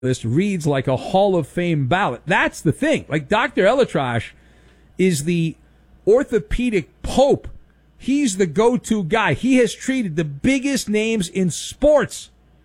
list reads like a Hall of Fame ballot. That's the thing. Like Dr. ElAttrache is the orthopedic pope. He's the go-to guy. He has treated the biggest names in sports.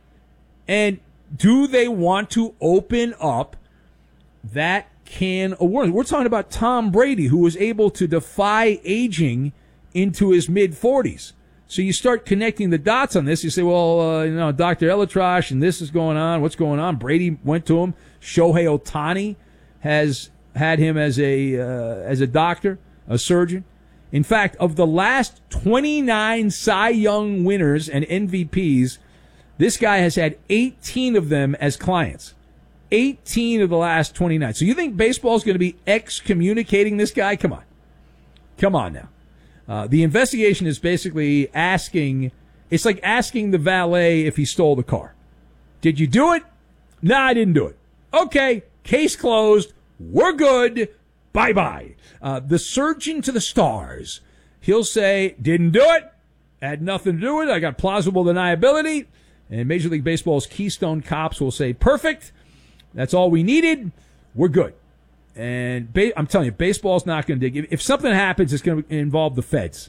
And do they want to open up that can of worms? We're talking about Tom Brady, who was able to defy aging into his mid-40s. So you start connecting the dots on this. You say, well, Dr. ElAttrache, and this is going on. What's going on? Brady went to him. Shohei Ohtani has had him as a doctor, a surgeon. In fact, of the last 29 Cy Young winners and MVPs, this guy has had 18 of them as clients. 18 of the last 29. So you think baseball is going to be excommunicating this guy? Come on. Come on now. The investigation is basically asking, it's like asking the valet if he stole the car. Did you do it? No, I didn't do it. Okay, case closed. We're good. Bye-bye. The surgeon to the stars. He'll say, didn't do it. Had nothing to do with it. I got plausible deniability. And Major League Baseball's Keystone Cops will say, perfect. That's all we needed. We're good. And I'm telling you, baseball's not going to dig. If something happens, it's going to involve the feds.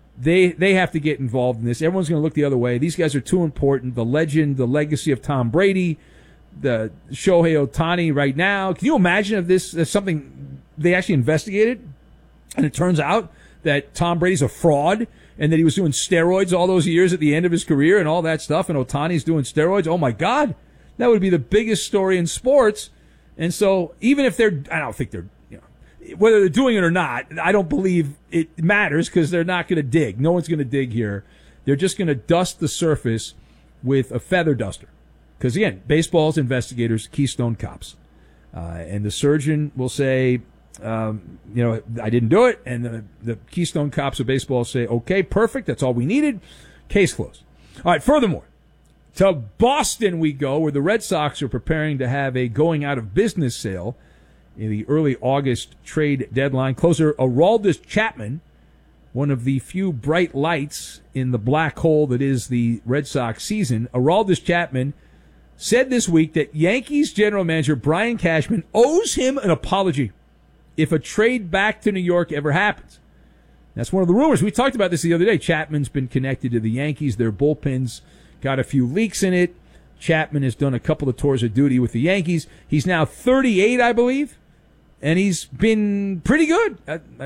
They have to get involved in this. Everyone's going to look the other way. These guys are too important. The legend, the legacy of Tom Brady, the Shohei Ohtani right now. Can you imagine if this is something they actually investigated and it turns out that Tom Brady's a fraud and that he was doing steroids all those years at the end of his career and all that stuff, and Ohtani's doing steroids? Oh, my God. That would be the biggest story in sports. And so even if I don't think they're, whether they're doing it or not, I don't believe it matters because they're not going to dig. No one's going to dig here. They're just going to dust the surface with a feather duster. Because, again, baseball's investigators, Keystone Cops. And the surgeon will say, I didn't do it. And the Keystone Cops of baseball say, okay, perfect. That's all we needed. Case closed. All right, furthermore, to Boston we go, where the Red Sox are preparing to have a going-out-of-business sale in the early August trade deadline. Closer Aroldis Chapman, one of the few bright lights in the black hole that is the Red Sox season. Aroldis Chapman said this week that Yankees general manager Brian Cashman owes him an apology if a trade back to New York ever happens. That's one of the rumors. We talked about this the other day. Chapman's been connected to the Yankees. Their bullpen's got a few leaks in it. Chapman has done a couple of tours of duty with the Yankees. He's now 38, I believe, and he's been pretty good.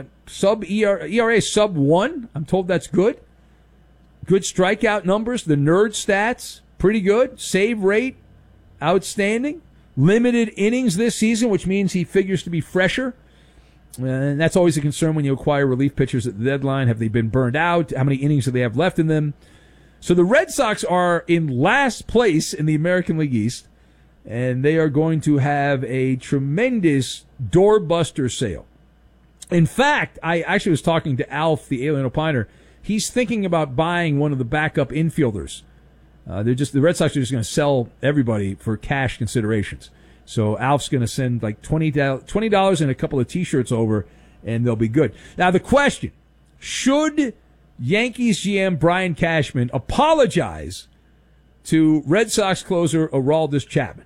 ERA sub 1. I'm told that's good. Good strikeout numbers. The nerd stats, pretty good. Save rate, outstanding. Limited innings this season, which means he figures to be fresher. And that's always a concern when you acquire relief pitchers at the deadline. Have they been burned out? How many innings do they have left in them? So the Red Sox are in last place in the American League East, and they are going to have a tremendous doorbuster sale. In fact, I actually was talking to Alf, the Alien Opiner. He's thinking about buying one of the backup infielders. The Red Sox are just going to sell everybody for cash considerations. So Alf's going to send like $20 and a couple of T-shirts over, and they'll be good. Now the question, should Yankees GM Brian Cashman apologize to Red Sox closer Aroldis Chapman?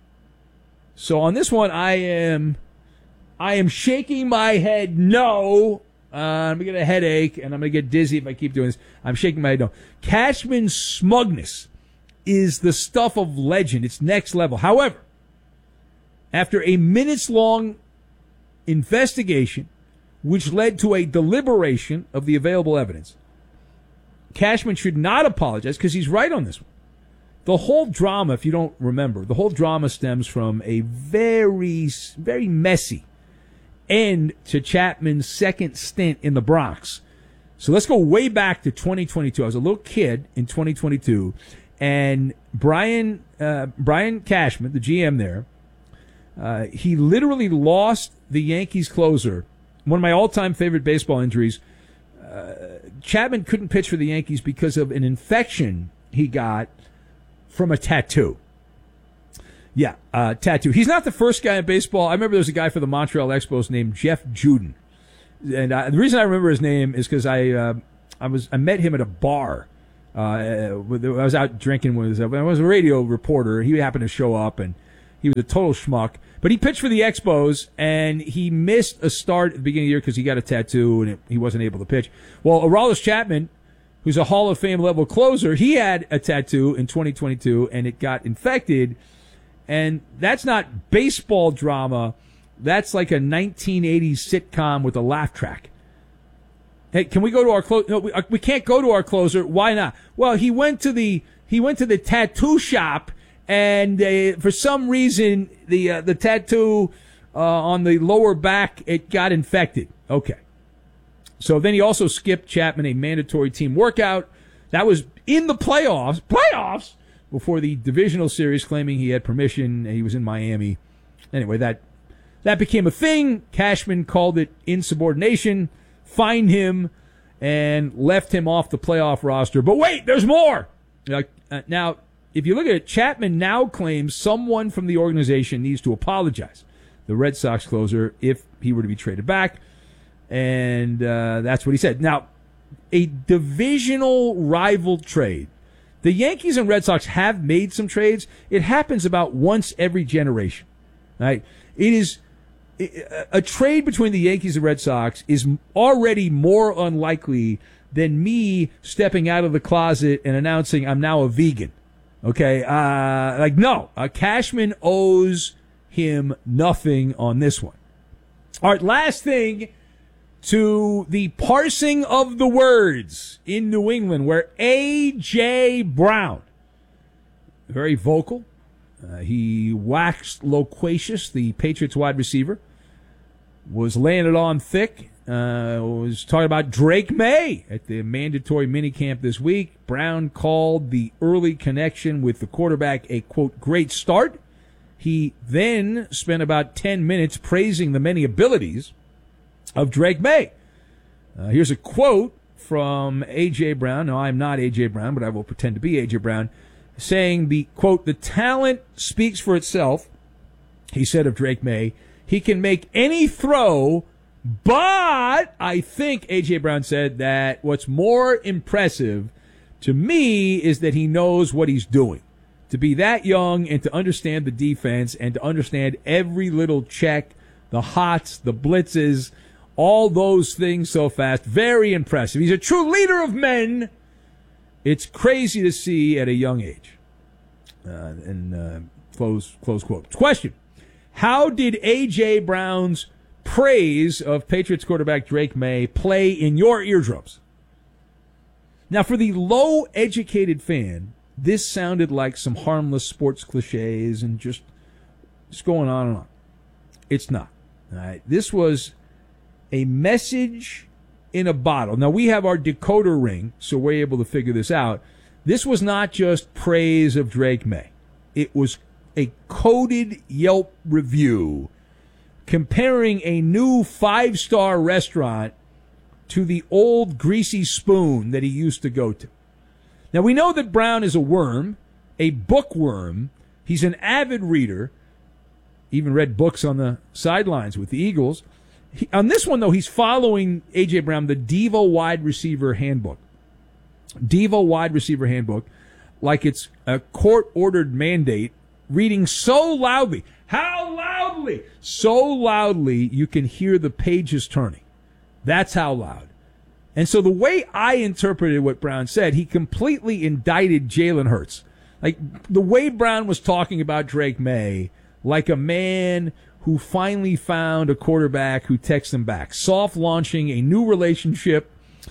So on this one, I am shaking my head no. I'm going to get a headache, and I'm going to get dizzy if I keep doing this. I'm shaking my head no. Cashman's smugness is the stuff of legend. It's next level. However, after a minutes-long investigation, which led to a deliberation of the available evidence, Cashman should not apologize because he's right on this one. The whole drama, if you don't remember, the whole drama stems from a very, very messy end to Chapman's second stint in the Bronx. So let's go way back to 2022. I was a little kid in 2022, and Brian Cashman, the GM there, he literally lost the Yankees closer. One of my all-time favorite baseball injuries. Chapman couldn't pitch for the Yankees because of an infection he got from a tattoo. Yeah, tattoo. He's not the first guy in baseball. I remember there was a guy for the Montreal Expos named Jeff Juden. And the reason I remember his name is because I met him at a bar. I was out drinking with I was a radio reporter. He happened to show up, and He was a total schmuck. But he pitched for the Expos, and he missed a start at the beginning of the year because he got a tattoo and he wasn't able to pitch. Well, Aroldis Chapman, who's a Hall of Fame level closer, he had a tattoo in 2022, and it got infected. And that's not baseball drama. That's like a 1980s sitcom with a laugh track. Hey, can we go to our closer? No, we can't go to our closer. Why not? Well, he went to the tattoo shop, and for some reason the tattoo on the lower back, it got infected. Okay. So then he also skipped Chapman a mandatory team workout. That was in the playoffs before the divisional series, claiming he had permission and he was in Miami. Anyway, that became a thing. Cashman called it insubordination, fined him, and left him off the playoff roster. But wait, there's more. Now, if you look at it, Chapman now claims someone from the organization needs to apologize, the Red Sox closer, if he were to be traded back. And that's what he said. Now, a divisional rival trade. The Yankees and Red Sox have made some trades. It happens about once every generation. Right? It is a trade between the Yankees and Red Sox is already more unlikely than me stepping out of the closet and announcing I'm now a vegan. Okay? No. Cashman owes him nothing on this one. All right, last thing, to the parsing of the words in New England, where A.J. Brown, very vocal, he waxed loquacious, the Patriots wide receiver, was laying it on thick, was talking about Drake May at the mandatory minicamp this week. Brown called the early connection with the quarterback a, quote, great start. He then spent about 10 minutes praising the many abilities of Drake May. Here's a quote from A.J. Brown. No, I'm not A.J. Brown, but I will pretend to be A.J. Brown, saying the, quote, the talent speaks for itself, he said of Drake May. He can make any throw, but I think A.J. Brown said that what's more impressive to me is that he knows what he's doing. To be that young and to understand the defense and to understand every little check, the hots, the blitzes, all those things so fast. Very impressive. He's a true leader of men. It's crazy to see at a young age. Close quote. Question. How did A.J. Brown's praise of Patriots quarterback Drake May play in your eardrums? Now, for the low-educated fan, this sounded like some harmless sports cliches and just going on and on. It's not. All right. This was a message in a bottle. Now, we have our decoder ring, so we're able to figure this out. This was not just praise of Drake May. It was a coded Yelp review comparing a new 5-star restaurant to the old Greasy Spoon that he used to go to. Now, we know that Brown is a worm, a bookworm. He's an avid reader, even read books on the sidelines with the Eagles. On this one, though, he's following A.J. Brown, the Devo Wide Receiver Handbook. Devo Wide Receiver Handbook, like it's a court-ordered mandate, reading so loudly. How loudly? So loudly you can hear the pages turning. That's how loud. And so the way I interpreted what Brown said, he completely indicted Jalen Hurts. Like, the way Brown was talking about Drake May, like a man who finally found a quarterback who texts him back. Soft launching a new relationship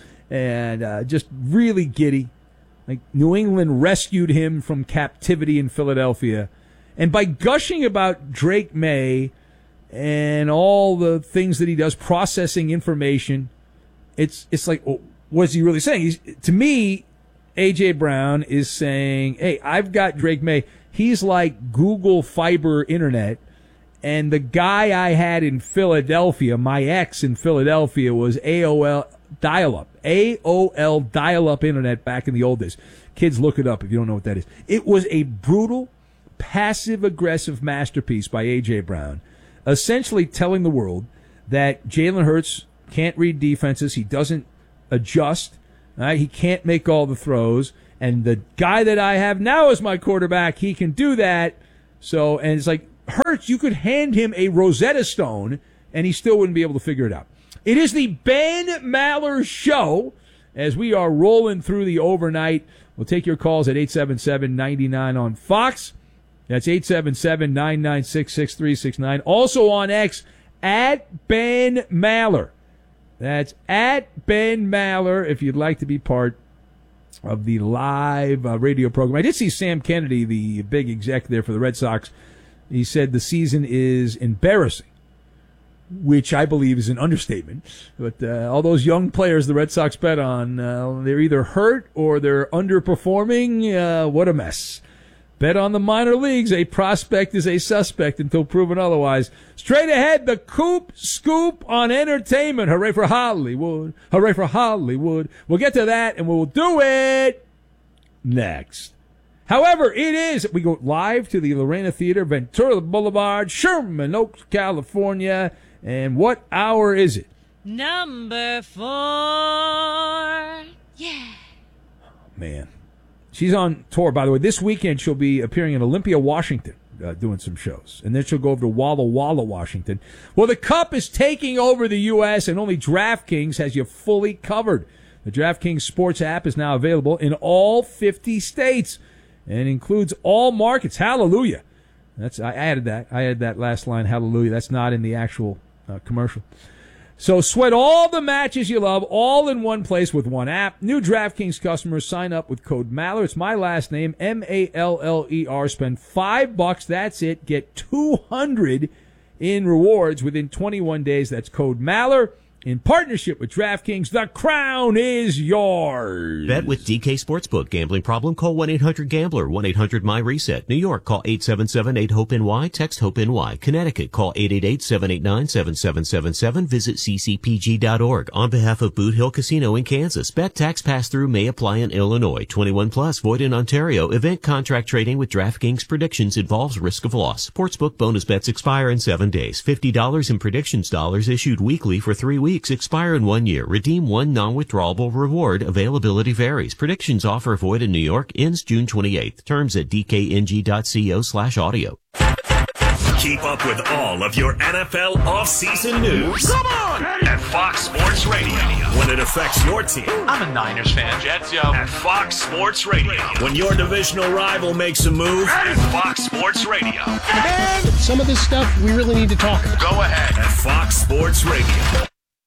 and just really giddy. Like, New England rescued him from captivity in Philadelphia. And by gushing about Drake May and all the things that he does, processing information, it's like, oh, what's he really saying? To me, A.J. Brown is saying, hey, I've got Drake May. He's like Google Fiber Internet. And the guy I had in Philadelphia, my ex in Philadelphia, was AOL dial-up. AOL dial-up Internet back in the old days. Kids, look it up if you don't know what that is. It was a brutal, passive-aggressive masterpiece by A.J. Brown, essentially telling the world that Jalen Hurts can't read defenses. He doesn't adjust. Right? He can't make all the throws. And the guy that I have now as my quarterback, he can do that. So, and it's like, Hurts, you could hand him a Rosetta Stone, and he still wouldn't be able to figure it out. It is the Ben Maller Show as we are rolling through the overnight. We'll take your calls at 877-99 on Fox. That's 877-996-6369. Also on X, at Ben Maller. That's at Ben Maller if you'd like to be part of the live radio program. I did see Sam Kennedy, the big exec there for the Red Sox. He said the season is embarrassing, which I believe is an understatement. But all those young players the Red Sox bet on, they're either hurt or they're underperforming. What a mess. Bet on the minor leagues. A prospect is a suspect until proven otherwise. Straight ahead, the Coop Scoop on entertainment. Hooray for Hollywood. Hooray for Hollywood. We'll get to that, and we'll do it next. However, we go live to the Lorena Theater, Ventura Boulevard, Sherman Oaks, California. And what hour is it? Number 4. Yeah. Man. She's on tour, by the way. This weekend she'll be appearing in Olympia, Washington, doing some shows. And then she'll go over to Walla Walla, Washington. Well, the Cup is taking over the U.S., and only DraftKings has you fully covered. The DraftKings Sports app is now available in all 50 states and includes all markets. Hallelujah. I added that. I added that last line, hallelujah. That's not in the actual commercial. So sweat all the matches you love all in one place with one app. New DraftKings customers sign up with code Maller. It's my last name, Maller. Spend $5. That's it. Get $200 in rewards within 21 days. That's code Maller. In partnership with DraftKings, the crown is yours. Bet with DK Sportsbook. Gambling problem? Call 1-800-GAMBLER. 1-800-MY-RESET. New York, call 877-8-HOPE-NY. Text HOPE-NY. Connecticut, call 888-789-7777. Visit ccpg.org. On behalf of Boot Hill Casino in Kansas, bet tax pass-through may apply in Illinois. 21 plus, void in Ontario. Event contract trading with DraftKings predictions involves risk of loss. Sportsbook bonus bets expire in 7 days. $50 in predictions dollars issued weekly for 3 weeks. Expire in 1 year. Redeem one non-withdrawable reward. Availability varies. Predictions offer void in New York. Ends June 28th. Terms at dkng.co/audio. Keep up with all of your NFL offseason news. Come on! At Fox Sports Radio. When it affects your team. I'm a Niners fan. Jets, yo. At Fox Sports Radio. When your divisional rival makes a move. At Fox Sports Radio. And some of this stuff we really need to talk about. Go ahead. At Fox Sports Radio.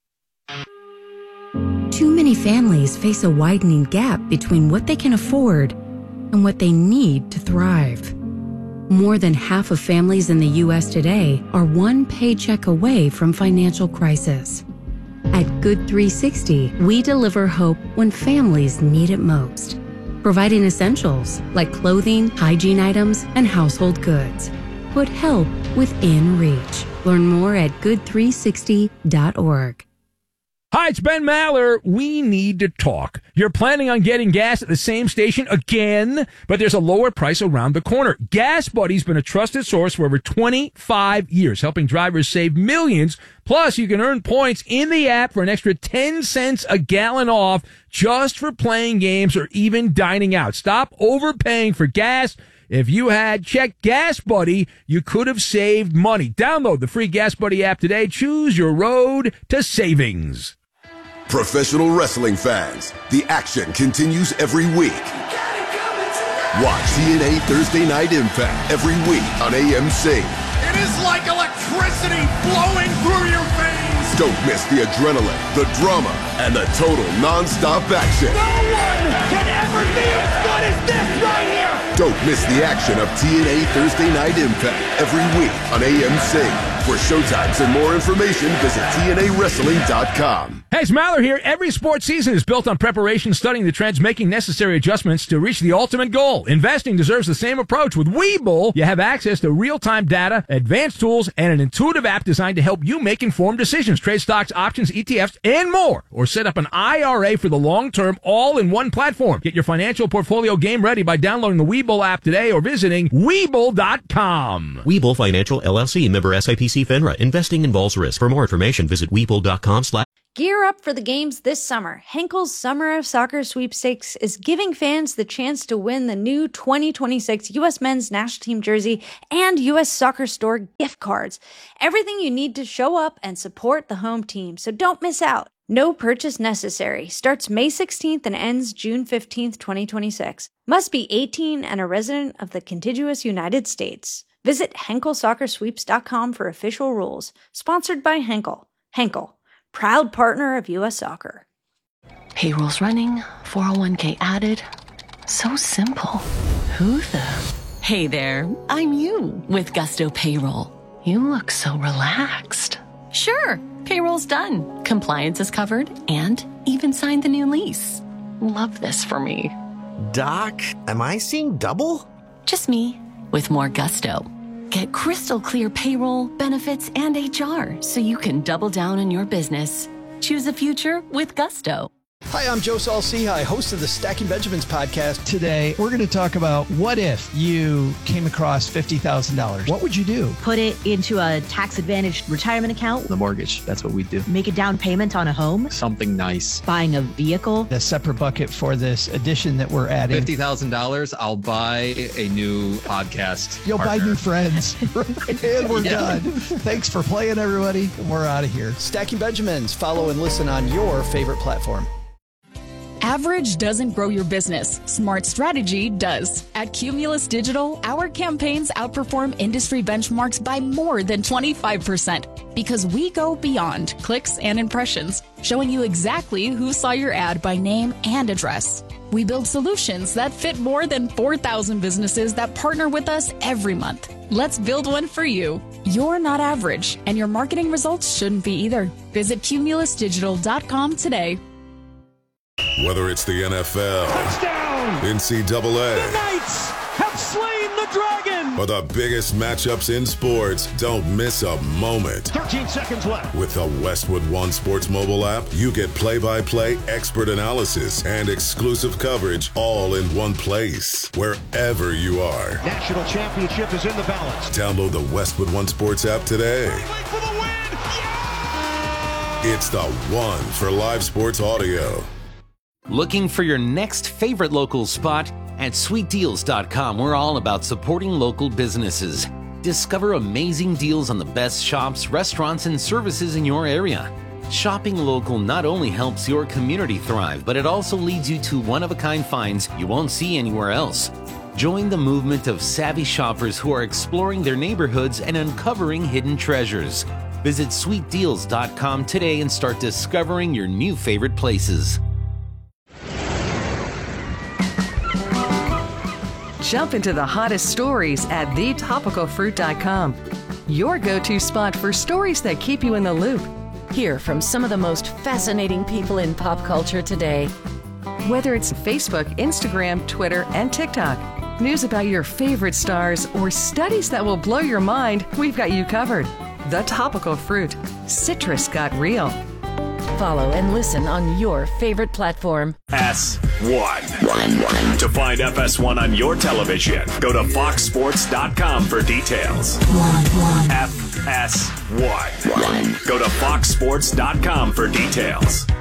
Too many families face a widening gap between what they can afford and what they need to thrive. More than half of families in the U.S. today are one paycheck away from financial crisis. At Good 360, we deliver hope when families need it most, providing essentials like clothing, hygiene items, and household goods. Put help within reach. Learn more at good360.org. Hi, it's Ben Maller. We need to talk. You're planning on getting gas at the same station again, but there's a lower price around the corner. Gas Buddy's been a trusted source for over 25 years, helping drivers save millions. Plus, you can earn points in the app for an extra 10 cents a gallon off just for playing games or even dining out. Stop overpaying for gas. If you had checked Gas Buddy, you could have saved money. Download the free Gas Buddy app today. Choose your road to savings. Professional wrestling fans, the action continues every week. Watch TNA Thursday Night Impact every week on AMC. It is like electricity flowing through your veins. Don't miss the adrenaline, the drama, and the total non-stop action. No one can ever be as good as this right here. Don't miss the action of TNA Thursday Night Impact every week on AMC. For showtimes and more information, visit TNAWrestling.com. Hey, it's Maller here. Every sports season is built on preparation, studying the trends, making necessary adjustments to reach the ultimate goal. Investing deserves the same approach. With Webull, you have access to real-time data, advanced tools, and an intuitive app designed to help you make informed decisions, trade stocks, options, ETFs, and more. Or set up an IRA for the long term, all in one platform. Get your financial portfolio game ready by downloading the Webull app today or visiting Webull.com. Webull Financial LLC, member SIPC FINRA. Investing involves risk. For more information, visit Webull.com/. Gear up for the games this summer. Henkel's Summer of Soccer Sweepstakes is giving fans the chance to win the new 2026 U.S. Men's National Team jersey and U.S. Soccer Store gift cards. Everything you need to show up and support the home team, so don't miss out. No purchase necessary. Starts May 16th and ends June 15th, 2026. Must be 18 and a resident of the contiguous United States. Visit HenkelSoccerSweeps.com for official rules. Sponsored by Henkel. Henkel, proud partner of U.S. Soccer. Payroll's running, 401k added. So simple. Who the? Hey there, I'm you with Gusto Payroll. You look so relaxed. Sure, payroll's done. Compliance is covered and even signed the new lease. Love this for me. Doc, am I seeing double? Just me with more gusto. Get crystal clear payroll, benefits, and HR so you can double down on your business. Choose a future with Gusto. Hi, I'm Joe Saul-Sehy, host of the Stacking Benjamins podcast. Today, we're going to talk about what if you came across $50,000. What would you do? Put it into a tax-advantaged retirement account. The mortgage, that's what we do. Make a down payment on a home. Something nice. Buying a vehicle. A separate bucket for this addition that we're adding. $50,000, I'll buy a new podcast You'll partner. buy new friends. And we're done. Thanks for playing, everybody. We're out of here. Stacking Benjamins. Follow and listen on your favorite platform. Average doesn't grow your business. Smart strategy does. At Cumulus Digital, our campaigns outperform industry benchmarks by more than 25% because we go beyond clicks and impressions, showing you exactly who saw your ad by name and address. We build solutions that fit more than 4,000 businesses that partner with us every month. Let's build one for you. You're not average, and your marketing results shouldn't be either. Visit cumulusdigital.com today. Whether it's the NFL, touchdown, NCAA, the Knights have slain the dragon, or the biggest matchups in sports, don't miss a moment. 13 seconds left. With the Westwood One Sports mobile app, you get play-by-play, expert analysis, and exclusive coverage all in one place, wherever you are. National championship is in the balance. Download the Westwood One Sports app today. For the win. Yeah! It's the one for live sports audio. Looking for your next favorite local spot? At SweetDeals.com, we're all about supporting local businesses. Discover amazing deals on the best shops, restaurants, and services in your area. Shopping local not only helps your community thrive, but it also leads you to one-of-a-kind finds you won't see anywhere else. Join the movement of savvy shoppers who are exploring their neighborhoods and uncovering hidden treasures. Visit SweetDeals.com today and start discovering your new favorite places. Jump into the hottest stories at thetopicalfruit.com. Your go-to spot for stories that keep you in the loop. Hear from some of the most fascinating people in pop culture today. Whether it's Facebook, Instagram, Twitter, and TikTok, news about your favorite stars, or studies that will blow your mind, we've got you covered. The Topical Fruit. Citrus got real. Follow and listen on your favorite platform. FS1. To find FS1 on your television, go to foxsports.com for details. FS1. Go to foxsports.com for details.